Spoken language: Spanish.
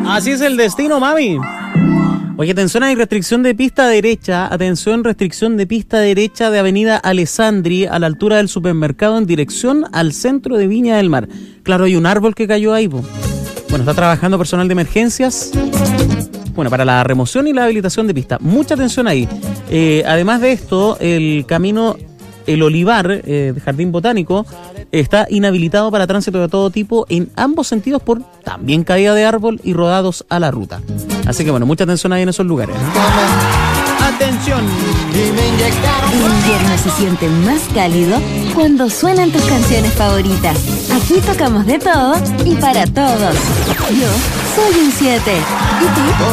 Así es el destino, mami. Oye, atención, hay restricción de pista derecha. Atención, restricción de pista derecha de Avenida Alessandri a la altura del supermercado en dirección al centro de Viña del Mar. Claro, hay un árbol que cayó ahí, po. Bueno, está trabajando personal de emergencias. Bueno, para la remoción y la habilitación de pista. Mucha atención ahí. Además de esto, el camino El Olivar de Jardín Botánico está inhabilitado para tránsito de todo tipo en ambos sentidos por también caída de árbol y rodados a la ruta. Así que bueno, mucha atención ahí en esos lugares. ¡Atención! El invierno se siente más cálido cuando suenan tus canciones favoritas. Aquí tocamos de todo y para todos. Yo soy un 7. ¿Y tú?